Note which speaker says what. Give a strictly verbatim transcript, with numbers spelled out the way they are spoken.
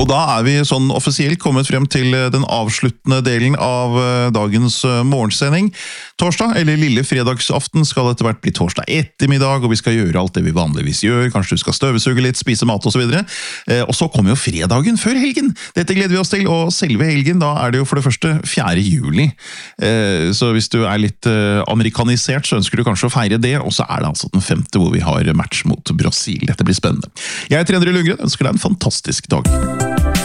Speaker 1: Og da er vi sånn offisielt kommet frem til den avsluttende delen av dagens morgensending. Torsdag, eller lille fredagsaften, skal etter hvert bli torsdag ettermiddag, og vi skal gjøre alt det vi vanligvis gjør. Kanskje du skal støvsuge litt, spise mat og så videre. Og så kommer jo fredagen før helgen. Dette gleder vi oss til, og selve helgen, da er det jo for det første fjerde juli. Så hvis du er litt amerikanisert, så ønsker du kanskje å feire det, og så er det altså den femte hvor vi har match mot Brasil. Dette blir spennende. Jeg heter Endre Lundgren, ønsker deg en fantastisk dag.